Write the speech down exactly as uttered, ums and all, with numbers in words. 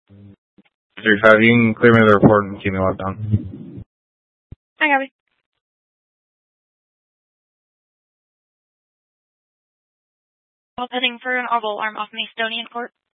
three five, you can clear me the report and keep me locked down. Hi, Gabby. While heading for an audible alarm off Macedonian Court.